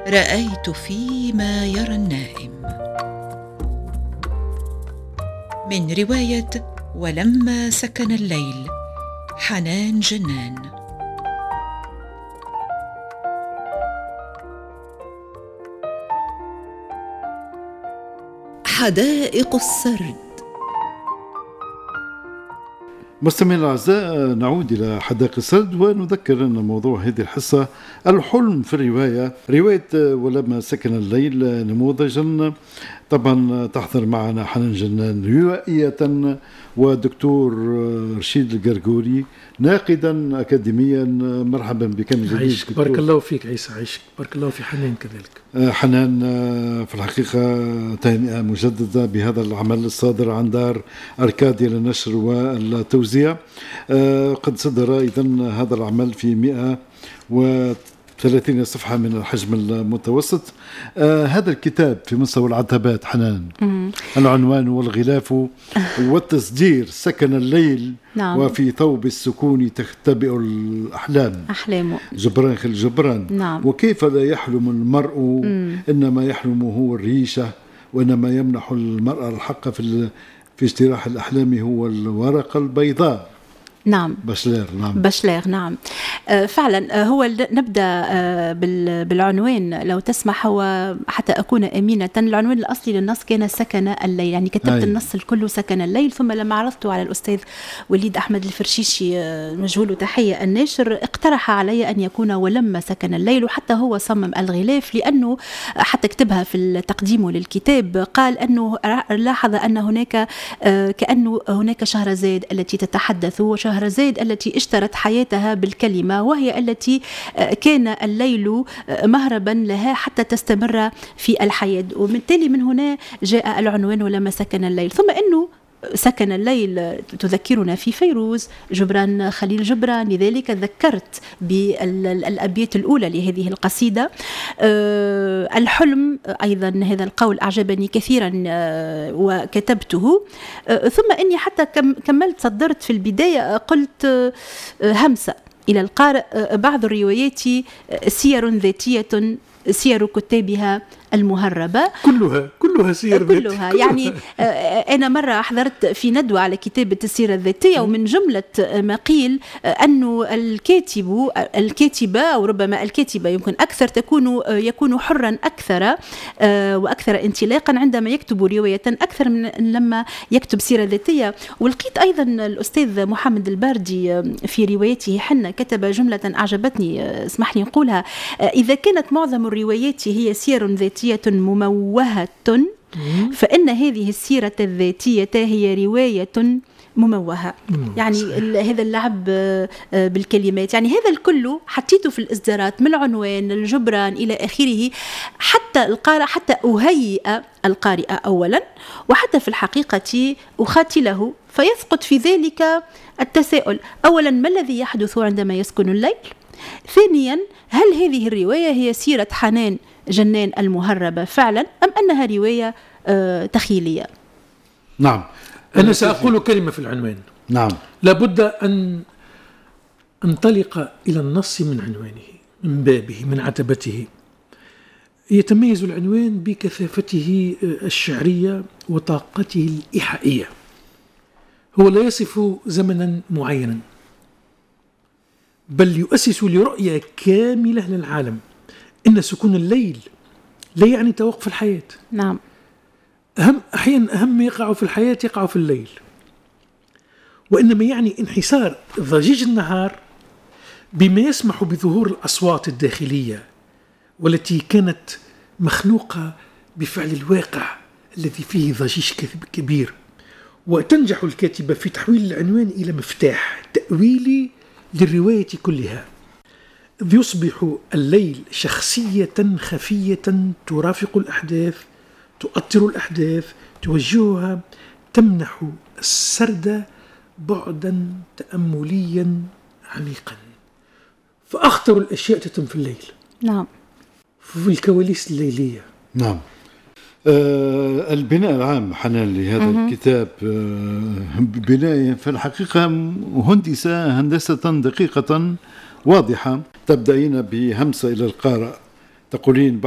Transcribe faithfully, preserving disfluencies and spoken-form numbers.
رأيت فيما يرى النائم، من رواية ولما سكن الليل، حنان جنان. حدائق السرد. مستمعينا الأعزاء، نعود إلى حدائق السرد ونذكر أن موضوع هذه الحصة الحلم في الرواية. رواية ولما سكن الليل نموذجا طبعا تحضر معنا حنان جنان روائية، ودكتور رشيد القرقوري ناقدا أكاديميا. مرحبا بك من جديد. عيشك، بارك الله فيك عيسى. عيشك، بارك الله في حنان كذلك. حنان، في الحقيقة تهنئة مجددة بهذا العمل الصادر عن دار أركاديا للنشر والتوزيع. قد صدر إذن هذا العمل في مئة وثلاثين صفحة من الحجم المتوسط. آه هذا الكتاب في مستوى العتبات حنان، العنوان والغلاف والتصدير: سكن الليل، نعم. وفي ثوب السكون تختبئ الأحلام، أحلامه جبران خل جبران، نعم. وكيف لا يحلم المرء، مم. إنما يحلم هو الريشة، وإنما يمنح المرأة الحق في في اجتراح الأحلام هو الورقة البيضاء. نعم باشلير. نعم باشلير نعم آه فعلا. آه هو نبدأ آه بالعنوان لو تسمح، هو حتى أكون أمينة. العنوان الأصلي للنص كان سكن الليل، يعني كتبت أي. النص الكل سكن الليل، ثم لما عرضته على الأستاذ وليد أحمد الفرشيشي آه مجهول تحية الناشر، اقترح علي أن يكون ولما سكن الليل، وحتى هو صمم الغلاف، لأنه حتى كتبها في التقديم للكتاب. قال أنه لاحظ أن هناك آه كأنه هناك شهرزاد التي تتحدث، وشهرزاد التي اشترت حياتها بالكلمة، وهي التي كان الليل مهربا لها حتى تستمر في الحياة. وبالتالي من هنا جاء العنوان ولما سكن الليل. ثم أنه سكن الليل تذكرنا في فيروز، جبران خليل جبران، لذلك ذكرت بالأبيات الأولى لهذه القصيدة. أه الحلم أيضا، هذا القول أعجبني كثيرا أه وكتبته. أه ثم أني حتى كم كملت صدرت في البداية، قلت أه همسة إلى القارئ أه بعض الروايات سير ذاتية، سير كتابها المهربة، كلها كلها سير كلها ذاتية. يعني أنا مرة حضرت في ندوة على كتابة السيرة الذاتية، ومن جملة ما قيل أنه الكاتب الكاتبة أو ربما الكاتبة يمكن أكثر تكون يكون حرا أكثر وأكثر انطلاقا عندما يكتب رواية أكثر من لما يكتب سيرة ذاتية. ولقيت أيضا الأستاذ محمد الباردي في روايته حنة كتب جملة أعجبتني، اسمح لي نقولها: إذا كانت معظم الروايات هي سير ذاتية مموهة، فإن هذه السيرة الذاتية هي رواية مموهة. يعني هذا اللعب بالكلمات، يعني هذا الكل حطيته في الإصدارات، من عنوان الجبران إلى آخره، حتى القارئ، حتى أهيئ القارئ أولا، وحتى في الحقيقة أخاتله فيسقط في ذلك التساؤل: أولا، ما الذي يحدث عندما يسكن الليل؟ ثانيا، هل هذه الرواية هي سيرة حنان جنان المهربة فعلا، أم أنها رواية آه تخيلية؟ نعم، أنا سأقول كلمة في العنوان. نعم، لابد أن أنطلق إلى النص من عنوانه، من بابه، من عتبته. يتميز العنوان بكثافته الشعرية وطاقته الإيحائية. هو لا يصف زمنا معينا، بل يؤسس لرؤية كاملة للعالم. إن سكون الليل لا يعني توقف الحياة. نعم. أهم أحيانا أهم يقع في الحياة يقع في الليل، وإنما يعني انحسار ضجيج النهار بما يسمح بظهور الأصوات الداخلية، والتي كانت مخلوقة بفعل الواقع الذي فيه ضجيج كبير. وتنجح الكاتبة في تحويل العنوان إلى مفتاح تأويلي للرواية كلها. يصبح الليل شخصية خفية ترافق الأحداث، تؤطر الأحداث، توجهها، تمنح السرد بعدا تأمليا عميقا. فأخطر الأشياء تتم في الليل. نعم، في الكواليس الليلية. نعم. آه البناء العام حنان لهذا م- الكتاب آه بناء في الحقيقة هندسة هندسة دقيقة واضحة. تبدأين بهمسة إلى القارئ، تقولين